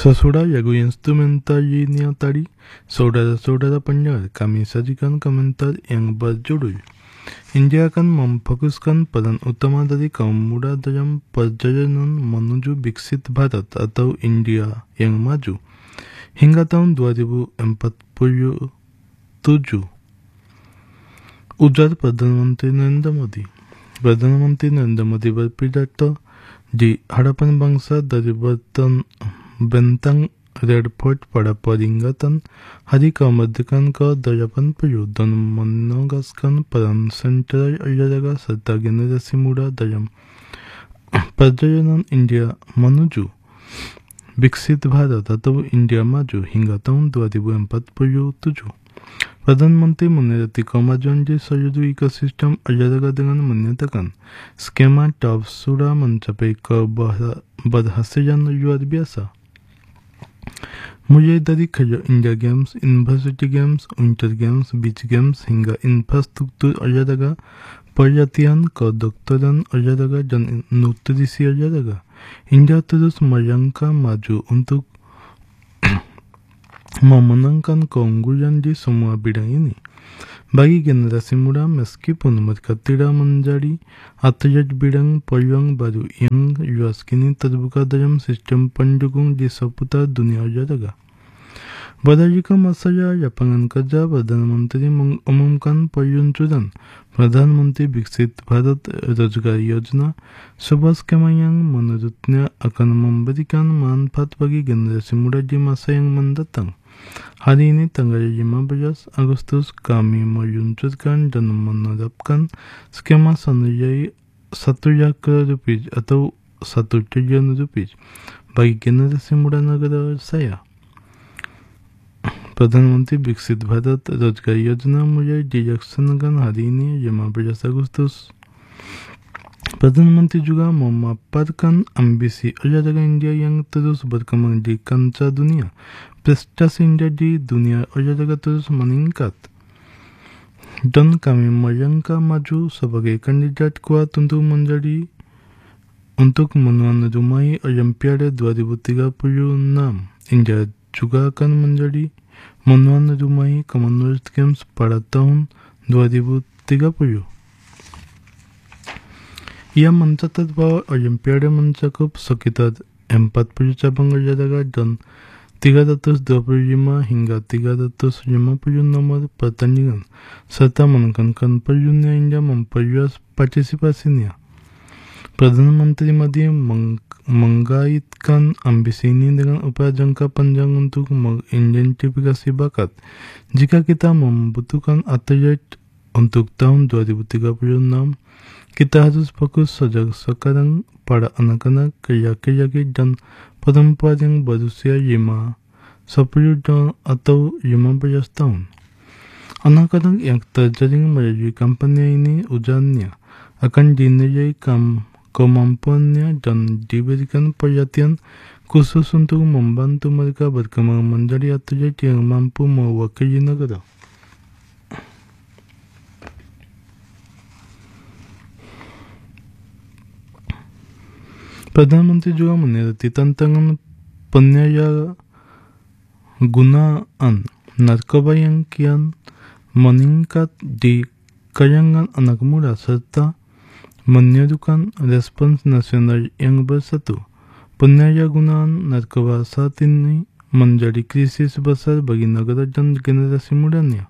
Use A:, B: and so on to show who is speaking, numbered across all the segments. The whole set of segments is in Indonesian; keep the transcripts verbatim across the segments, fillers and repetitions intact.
A: Saudara instrumental tadi, saudara-saudara pendengar, kami sajikan komentar yang berjudul India akan memfokuskan peran utama dari kaum muda dalam perjalanan menuju Viksit Bharat atau India yang maju hingga tahun dua ribu empat puluh tujuh. Ujar Perdana Menteri Narendra Modi. Perdana Menteri Narendra Modi berpidato di hadapan bangsa dari Bentang Bentang Red Fort pada peringatan Hari Kemerdekaan ke delapan puluh dan menegaskan peran sentral olahraga serta generasi muda dalam perjalanan India menuju Viksit Bharat atau India Maju hingga tahun dua ribu empat puluh tujuh. Perdana Menteri menyoroti kemajuan di seluruh ekosistem olahraga dengan menyatakan skema TOP sudah mencapai keberhasilan luar biasa. Mulai dari Khelo India Games, University Games, Winter Games, Beach Games hingga infrastruktur olahraga, pelatihan, kedokteran olahraga dan nutrisi olahraga, India terus melangkah maju untuk memenangkan keunggulan di semua bidang ini. Bagi generasi muda, meskipun mereka tidak menjadi atlet bidang peluang baru yang luas kini terbuka dalam sistem pendukung di seputar dunia olahraga. Berdasarkan masalah lapangan kerja, Perdana Menteri mengumumkan peluncuran Perdana Menteri Viksit Bharat Rozgar Yojana, sebuah skema yang menurutnya akan memberikan manfaat bagi generasi muda di masa yang mendatang. Hari ini tanggal lima belas Agustus kami meluncurkan dan menerapkan skema senilai satu juta rupiah atau satu triliun rupiah bagi generasi muda negara saya. Perdana Menteri Viksit Bharat Rozgar Yojana mulai dilaksanakan hari ini lima belas Agustus. Perdana Menteri juga memaparkan ambisi olahraga India yang terus berkembang di kancah dunia. Prestasi India di dunia olahraga terus meningkat. Dan kami melangkah maju sebagai kandidat kuat untuk menjadi untuk menuan rumah Olimpiade dua ribu tiga puluh enam. India juga akan menjadi menuan rumah Commonwealth Games pada tahun dua ribu tiga puluh. Ia mencatat bahwa Olimpiade mencakup sekitar empat puluh cabang olahraga dan tiga ratus dua puluh lima hingga tiga ratus lima puluh nomor pertandingan, serta menekankan perlunya India memperluas partisipasinya. Perdana Menteri Modi meng mengkaitkan ambisi ini dengan upaya jangka panjang untuk mengidentifikasi bakat. Jika kita membutuhkan atlet untuk tahun dua ribu tiga puluh enam, kita harus fokus sejak sekarang pada anak-anak, laki-laki dan perempuan yang berusia lima, sepuluh atau lima belas tahun. Anak-anak yang terjaring melalui kampanye ini, ujarnya, akan dinilai kam kemampuannya dan diberikan pelatihan khusus untuk membantu mereka berkembang menjadi atlet yang mampu mewakili negara. Perdana Menteri juga menyoroti tantangan penyalahgunaan narkoba yang kian meningkat di kalangan anak muda serta menyerukan respons nasional yang bersatu. Penyalahgunaan narkoba saat ini menjadi krisis besar bagi negara dan generasi mudanya.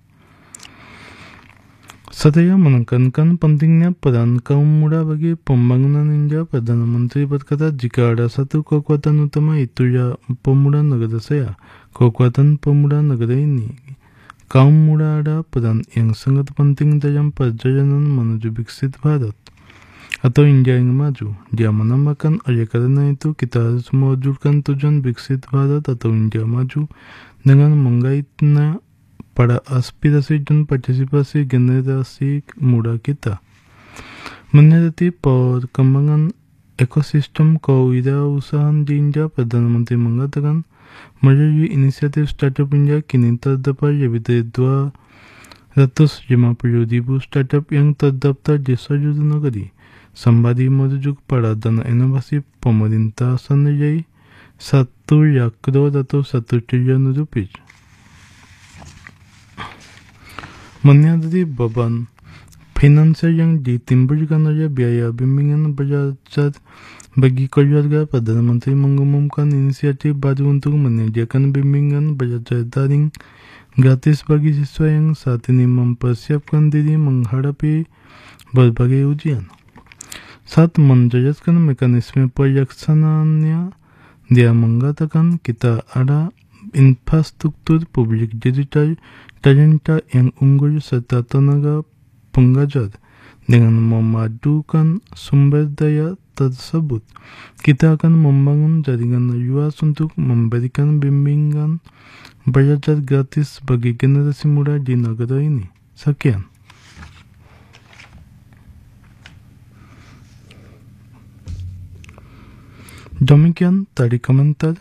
A: Seraya menekankan pentingnya peran kaum muda bagi pembangunan India, Perdana Menteri berkata, jika ada satu kekuatan utama itulah pemuda negara saya. Kekuatan pemuda negara ini, kaum muda ada peran yang sangat penting dalam perjalanan menuju Viksit Bharat atau India yang maju. Dia menambahkan, oleh karena itu kita harus mewujudkan tujuan Viksit Bharat atau India maju dengan mengaitnya pada aspirasi dan partisipasi generasi muda kita. Menyoroti perkembangan ekosistem kewirausahaan di India, Perdana Menteri mengatakan, melalui inisiatif Startup India kini terdapat lebih dari dua ratus lima puluh ribu startup yang terdaftar di seluruh negeri. Sembari merujuk pada dana inovasi pemerintah senilai satu lakh crore atau satu triliun rupiah. Menyadari beban finansial yang ditimbulkan oleh biaya bimbingan belajar bagi keluarga, Perdana Menteri mengumumkan inisiatif baru untuk menyediakan bimbingan belajar daring gratis bagi siswa yang saat ini mempersiapkan diri menghadapi berbagai ujian. Saat menjelaskan mekanisme pelaksanaannya, dia mengatakan kita ada infrastruktur publik digital tercinta yang unggul serta tenaga pengajar. Dengan memadukan sumber daya tersebut, kita akan membangun jaringan luas untuk memberikan bimbingan belajar gratis bagi generasi muda di negara ini. Sekian. Demikian tadi komentar.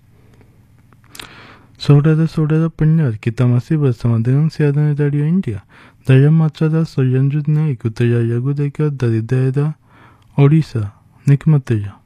A: Saudara-saudara pendengar, kita masih bersama dengan siaran Radio India. Dalam acara selanjutnya ikuti lagu dari daerah Orissa. Nikmatilah.